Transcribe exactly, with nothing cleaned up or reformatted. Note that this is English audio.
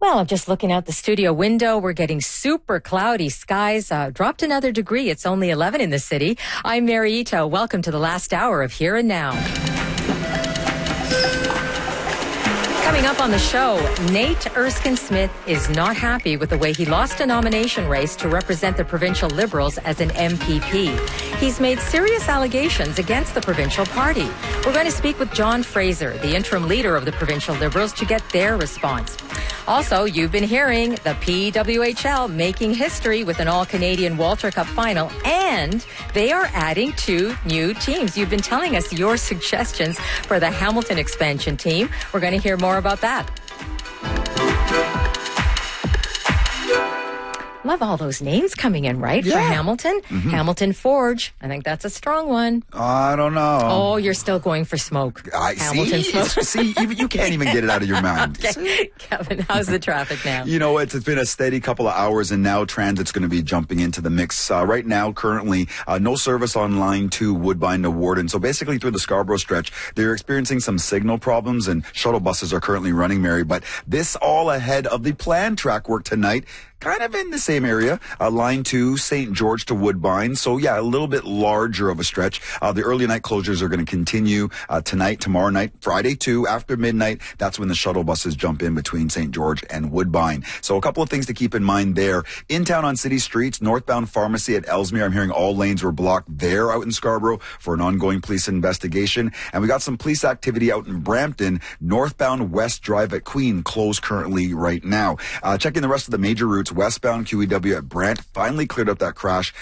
Well, I'm just looking out the studio window. We're getting super cloudy skies. Uh, dropped another degree. It's only eleven in the city. I'm Mary Ito. Welcome to the last hour of Here and Now. Coming up on the show, Nate Erskine-Smith is not happy with the way he lost a nomination race to represent the provincial Liberals as an M P P. He's made serious allegations against the provincial party. We're going to speak with John Fraser, the interim leader of the provincial Liberals, to get their response. Also, you've been hearing the P W H L making history with an all-Canadian Walter Cup final, and they are adding two new teams. You've been telling us your suggestions for the Hamilton expansion team. We're going to hear more about that. Love all those names coming in, right? Yeah. For Hamilton. Mm-hmm. Hamilton Forge. I think that's a strong one. I don't know. Oh, you're still going for smoke. I Hamilton see. Smoke. See, even you can't even get it out of your mind. Okay. Kevin, how's the traffic now? You know, it's, it's been a steady couple of hours, and now transit's going to be jumping into the mix. Uh, right now, currently, uh, no service on line two, Woodbine to Warden. So basically, through the Scarborough stretch, they're experiencing some signal problems, and shuttle buses are currently running, Mary. But this all ahead of the planned track work tonight. Kind of in the same area, uh, line two, Saint George to Woodbine. So, yeah, a little bit larger of a stretch. Uh, the early night closures are going to continue uh, tonight, tomorrow night, Friday too, after midnight. That's when the shuttle buses jump in between Saint George and Woodbine. So a couple of things to keep in mind there. In town on city streets, northbound pharmacy at Ellesmere, I'm hearing all lanes were blocked there out in Scarborough for an ongoing police investigation. And we got some police activity out in Brampton, northbound West Drive at Queen, closed currently right now. Uh, checking the rest of the major routes. Westbound Q E W at Brant finally cleared up that crash